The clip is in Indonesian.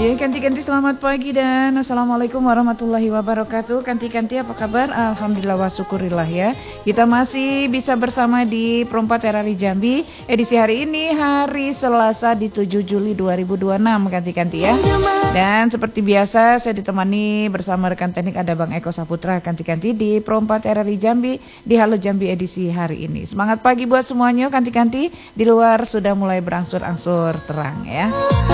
Ya, Kanti-Kanti selamat pagi dan Assalamualaikum warahmatullahi wabarakatuh. Kanti-Kanti apa kabar? Alhamdulillah wa syukurillah ya. Kita masih bisa bersama di Perompak RRI Jambi. Edisi hari ini hari Selasa di 7 Juli 2026 Kanti-Kanti ya. Dan seperti biasa saya ditemani bersama rekan teknik ada Bang Eko Saputra Kanti-Kanti di Perompak RRI Jambi di Halo Jambi edisi hari ini. Semangat pagi buat semuanya Kanti-Kanti. Di luar sudah mulai berangsur-angsur terang ya.